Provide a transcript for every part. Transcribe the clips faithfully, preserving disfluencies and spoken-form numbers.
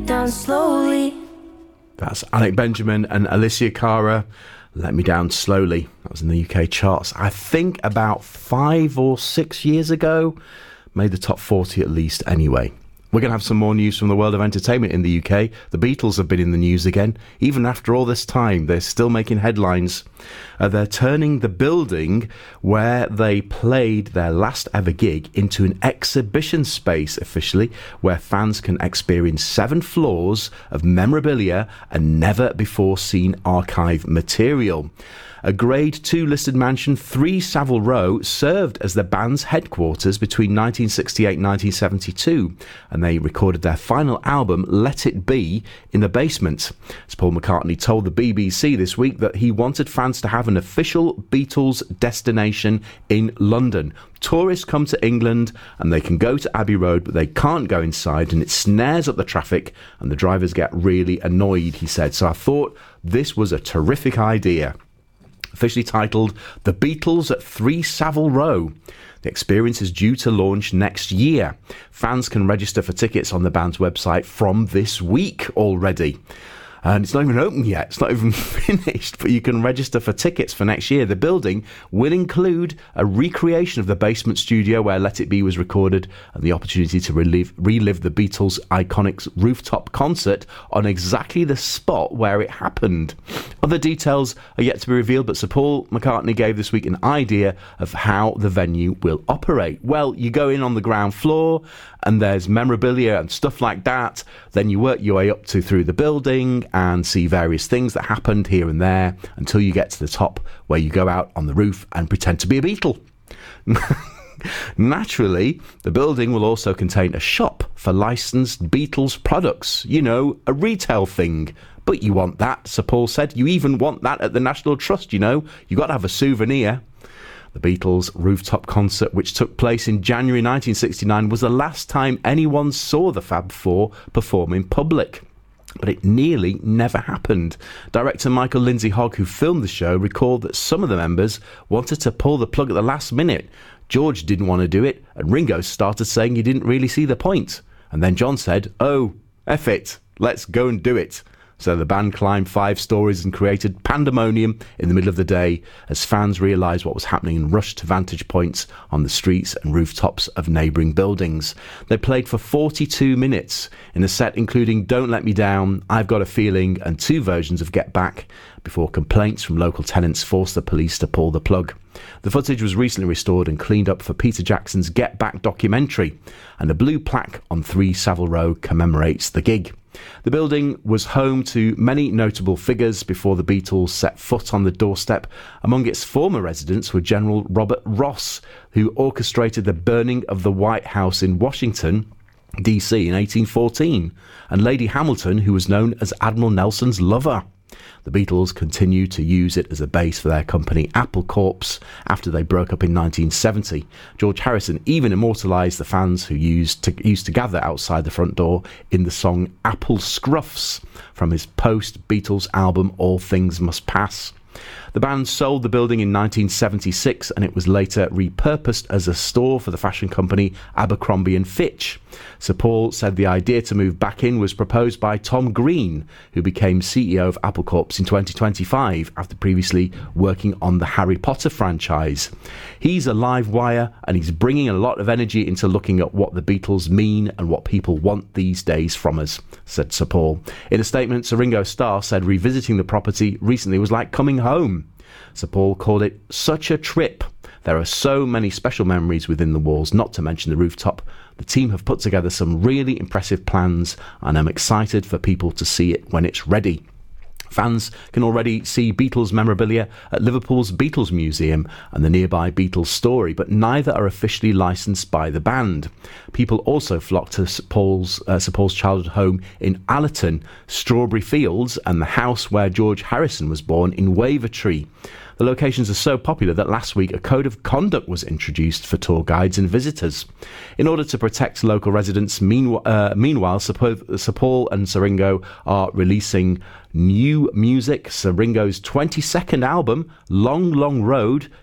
down slowly. That's Alec Benjamin and Alicia Cara, Let Me Down Slowly. That was in the U K charts, I think about five or six years ago. Made the top forty at least anyway. We're going to have some more news from the world of entertainment in the U K. The Beatles have been in the news again. Even after all this time, they're still making headlines. Uh, they're turning the building where they played their last ever gig into an exhibition space officially, where fans can experience seven floors of memorabilia and never before seen archive material. A Grade two listed mansion, three Savile Row, served as the band's headquarters between nineteen sixty-eight and nineteen seventy-two, and they recorded their final album, Let It Be, in the basement. As Paul McCartney told the B B C this week that he wanted fans to have an official Beatles destination in London. Tourists come to England and they can go to Abbey Road, but they can't go inside, and it snares up the traffic and the drivers get really annoyed, he said. So I thought this was a terrific idea. Officially titled The Beatles at three Savile Row. The experience is due to launch next year. Fans can register for tickets on the band's website from this week already. And it's not even open yet. It's not even finished, but you can register for tickets for next year. The building will include a recreation of the basement studio where Let It Be was recorded, and the opportunity to relive, relive the Beatles' iconic rooftop concert on exactly the spot where it happened. Other details are yet to be revealed, but Sir Paul McCartney gave this week an idea of how the venue will operate. Well, you go in on the ground floor, and there's memorabilia and stuff like that. Then you work your way up to through the building and see various things that happened here and there until you get to the top, where you go out on the roof and pretend to be a Beatle. Naturally, the building will also contain a shop for licensed Beatles products. You know, a retail thing. But you want that, Sir Paul said. You even want that at the National Trust, you know. You've got to have a souvenir. The Beatles' rooftop concert, which took place in January nineteen sixty-nine, was the last time anyone saw the Fab Four perform in public. But it nearly never happened. Director Michael Lindsay Hogg, who filmed the show, recalled that some of the members wanted to pull the plug at the last minute. George didn't want to do it, and Ringo started saying he didn't really see the point. And then John said, "Oh, F it, let's go and do it." So the band climbed five stories and created pandemonium in the middle of the day as fans realised what was happening and rushed to vantage points on the streets and rooftops of neighbouring buildings. They played for forty-two minutes in a set including Don't Let Me Down, I've Got a Feeling and two versions of Get Back, before complaints from local tenants forced the police to pull the plug. The footage was recently restored and cleaned up for Peter Jackson's Get Back documentary, and a blue plaque on three Savile Row commemorates the gig. The building was home to many notable figures before the Beatles set foot on the doorstep. Among its former residents were General Robert Ross, who orchestrated the burning of the White House in Washington, D C in eighteen fourteen, and Lady Hamilton, who was known as Admiral Nelson's lover. The Beatles continued to use it as a base for their company Apple Corps after they broke up in nineteen seventy. George Harrison even immortalised the fans who used to, used to gather outside the front door in the song Apple Scruffs from his post-Beatles album All Things Must Pass. The band sold the building in nineteen seventy-six, and it was later repurposed as a store for the fashion company Abercrombie and Fitch. Sir Paul said the idea to move back in was proposed by Tom Green, who became C E O of Apple Corps in twenty twenty-five after previously working on the Harry Potter franchise. He's a live wire, and he's bringing a lot of energy into looking at what the Beatles mean and what people want these days from us, said Sir Paul. In a statement, Sir Ringo Starr said revisiting the property recently was like coming home. Sir Paul called it such a trip. There are so many special memories within the walls, not to mention the rooftop. The team have put together some really impressive plans, and I'm excited for people to see it when it's ready. Fans can already see Beatles memorabilia at Liverpool's Beatles Museum and the nearby Beatles Story, but neither are officially licensed by the band. People also flock to Sir Paul's, uh, Sir Paul's childhood home in Allerton, Strawberry Fields, and the house where George Harrison was born in Wavertree. The locations are so popular that last week a code of conduct was introduced for tour guides and visitors. In order to protect local residents, meanwhile, uh, meanwhile Sir Paul and Sir Ringo are releasing new music. Sir Ringo's twenty-second album, Long Long Road,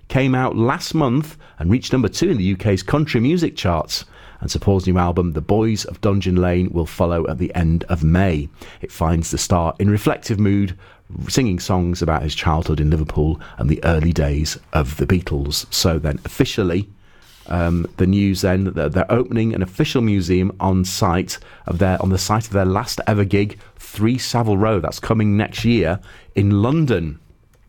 came out last month and reached number two in the U K's country music charts. And Sir Paul's new album, The Boys of Dungeon Lane, will follow at the end of May. It finds the star in reflective mood, singing songs about his childhood in Liverpool and the early days of the Beatles. So then, officially, um, the news then that they're opening an official museum on site of their on the site of their last ever gig, three Savile Row. That's coming next year in London.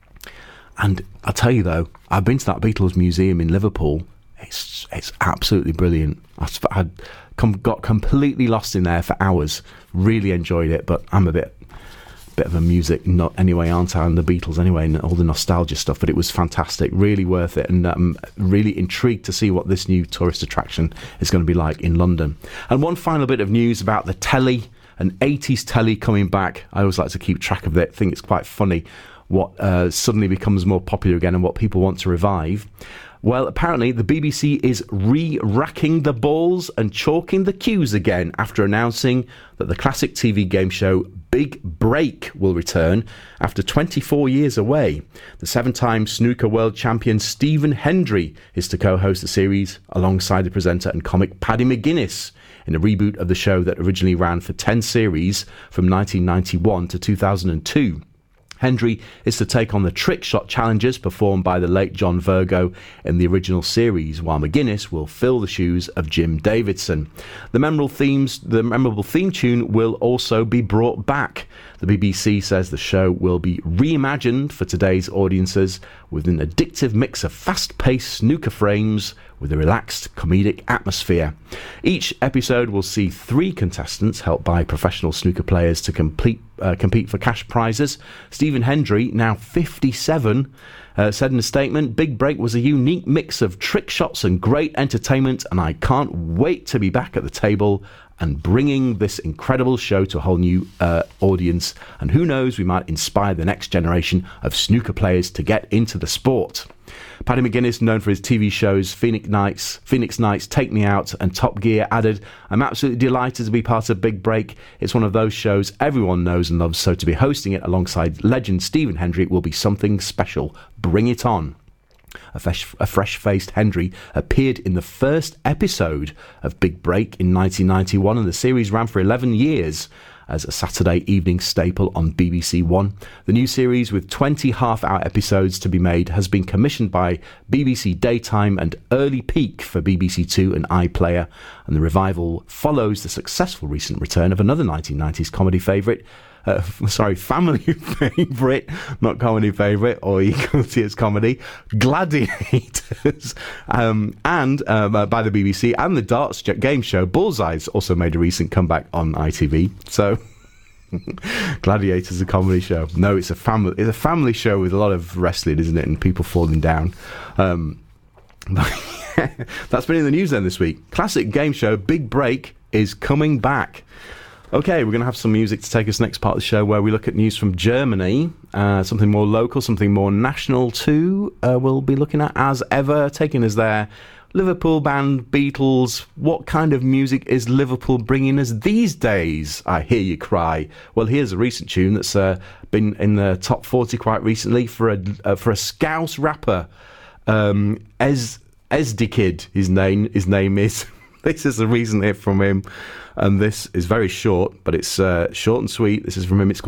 And I'll tell you though, I've been to that Beatles museum in Liverpool. It's it's absolutely brilliant. I've, I'd come, got completely lost in there for hours. Really enjoyed it, but I'm a bit bit of a music nut anyway, aren't I? And the Beatles anyway, and all the nostalgia stuff. But it was fantastic, really worth it, and I'm really intrigued to see what this new tourist attraction is going to be like in London. And one final bit of news about the telly, an eighties telly coming back. I always like to keep track of it. I think it's quite funny what uh, suddenly becomes more popular again and what people want to revive. Well, apparently the B B C is re-racking the balls and chalking the cues again after announcing that the classic T V game show Big Break will return after twenty-four years away. The seven-time snooker world champion Stephen Hendry is to co-host the series alongside the presenter and comic Paddy McGuinness in a reboot of the show that originally ran for ten series from nineteen ninety-one to two thousand two. Hendry is to take on the trick shot challenges performed by the late John Virgo in the original series, while McGuinness will fill the shoes of Jim Davidson. The memorable themes, the memorable theme tune will also be brought back. The B B C says the show will be reimagined for today's audiences with an addictive mix of fast-paced snooker frames with a relaxed comedic atmosphere. Each episode will see three contestants helped by professional snooker players to complete, uh, compete for cash prizes. Stephen Hendry, now fifty-seven, uh, said in a statement, "Big Break was a unique mix of trick shots and great entertainment, and I can't wait to be back at the table and bringing this incredible show to a whole new uh, audience. And who knows, we might inspire the next generation of snooker players to get into the sport." Paddy McGuinness, known for his T V shows Phoenix Nights, Phoenix Nights, Take Me Out and Top Gear, added, "I'm absolutely delighted to be part of Big Break. It's one of those shows everyone knows and loves, so to be hosting it alongside legend Stephen Hendry will be something special. Bring it on." A, fresh, a fresh-faced Hendry appeared in the first episode of Big Break in nineteen ninety-one, and the series ran for eleven years as a Saturday evening staple on B B C One. The new series, with twenty half-hour episodes to be made, has been commissioned by B B C Daytime and Early Peak for B B C Two and iPlayer, and the revival follows the successful recent return of another nineteen nineties comedy favourite, Uh, sorry, family favourite, not comedy favourite, or equality as comedy, Gladiators, um, and um, uh, by the B B C, and the darts game show Bullseyes also made a recent comeback on I T V. So, Gladiators, a comedy show. No, it's a family. It's a family show with a lot of wrestling, isn't it? And people falling down. Um, that's been in the news then this week. Classic game show Big Break is coming back. Okay, we're going to have some music to take us next part of the show, where we look at news from Germany, uh, something more local, something more national too. Uh, we'll be looking at, as ever, taking us there, Liverpool band Beatles. What kind of music is Liverpool bringing us these days? I hear you cry. Well, here's a recent tune that's uh, been in the top forty quite recently for a uh, for a Scouse rapper, um, Ez Ezdikid. His name his name is. This is a recent hit from him. And this is very short, but it's uh, short and sweet. This is from him. It's called